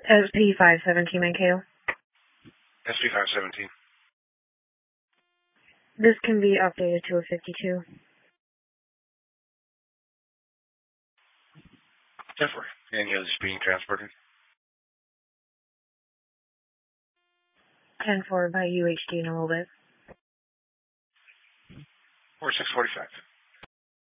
SP517 Mankato. SP517. This can be updated to a 52. 10-4. And you're just being transported? 10-4 by UHD in a little bit. 4645.